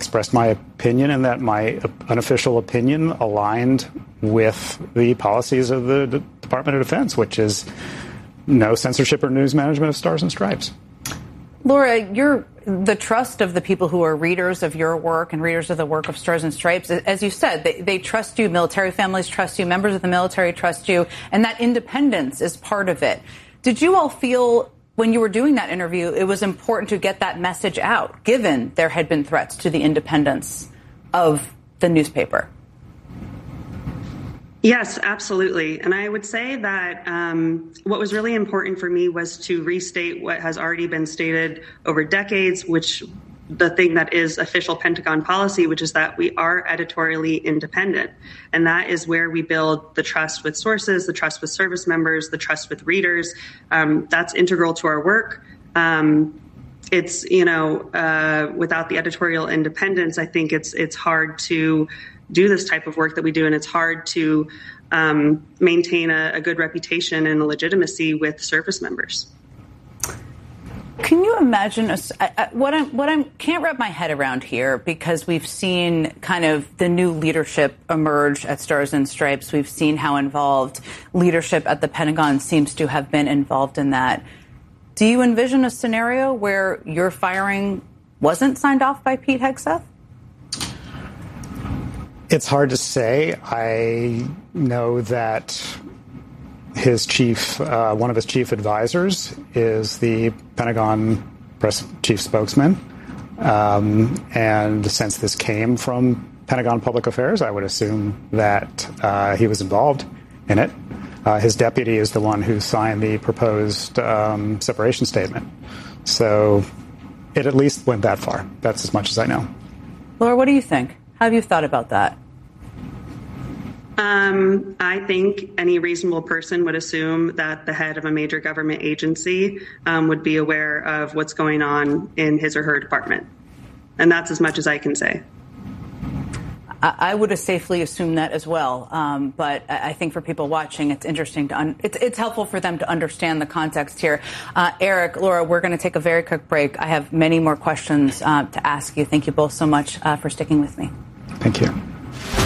expressed my opinion, and that my unofficial opinion aligned with the policies of the Department of Defense, which is no censorship or news management of Stars and Stripes. Laura, you're the trust of the people who are readers of your work and readers of the work of Stars and Stripes. As you said, they trust you. Military families trust you. Members of the military trust you. And that independence is part of it. Did you all feel when you were doing that interview it was important to get that message out, given there had been threats to the independence of the newspaper? Yes, absolutely. And I would say that what was really important for me was to restate what has already been stated over decades, which the thing that is official Pentagon policy, which is that we are editorially independent. And that is where we build the trust with sources, the trust with service members, the trust with readers. That's integral to our work. It's, without the editorial independence, I think it's hard to do this type of work that we do, and it's hard to maintain a good reputation and a legitimacy with service members. Can you imagine what I can't wrap my head around here, because we've seen kind of the new leadership emerge at Stars and Stripes. We've seen how involved leadership at the Pentagon seems to have been involved in that. Do you envision a scenario where your firing wasn't signed off by Pete Hegseth? It's hard to say. I know that his one of his chief advisors is the Pentagon press chief spokesman. And since this came from Pentagon Public Affairs, I would assume that he was involved in it. His deputy is the one who signed the proposed separation statement. So it at least went that far. That's as much as I know. Laura, what do you think? How have you thought about that? I think any reasonable person would assume that the head of a major government agency would be aware of what's going on in his or her department. And that's as much as I can say. I would have safely assumed that as well. But I think for people watching, it's interesting it's helpful for them to understand the context here. Eric, Laura, we're going to take a very quick break. I have many more questions to ask you. Thank you both so much for sticking with me. Thank you.